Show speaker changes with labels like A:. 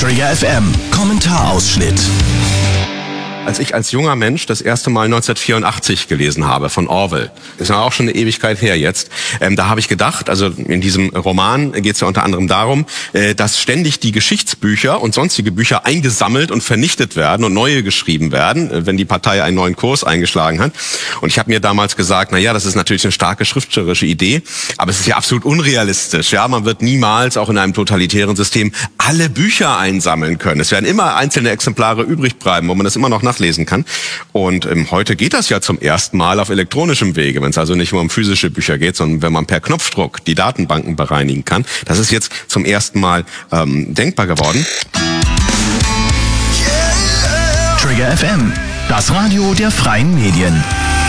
A: Trigger FM Kommentarausschnitt.
B: Als ich als junger Mensch das erste Mal 1984 gelesen habe von Orwell, ist ja auch schon eine Ewigkeit her jetzt, da habe ich gedacht, also in diesem Roman geht es ja unter anderem darum, dass ständig die Geschichtsbücher und sonstige Bücher eingesammelt und vernichtet werden und neue geschrieben werden, wenn die Partei einen neuen Kurs eingeschlagen hat. Und ich habe mir damals gesagt, naja, das ist natürlich eine starke schriftstellerische Idee, aber es ist ja absolut unrealistisch. Ja, man wird niemals, auch in einem totalitären System, alle Bücher einsammeln können. Es werden immer einzelne Exemplare übrig bleiben, wo man das immer noch nachlesen kann. Und heute geht das ja zum ersten Mal auf elektronischem Wege, wenn es also nicht nur um physische Bücher geht, sondern wenn man per Knopfdruck die Datenbanken bereinigen kann. Das ist jetzt zum ersten Mal denkbar geworden.
A: Trigger FM, das Radio der freien Medien.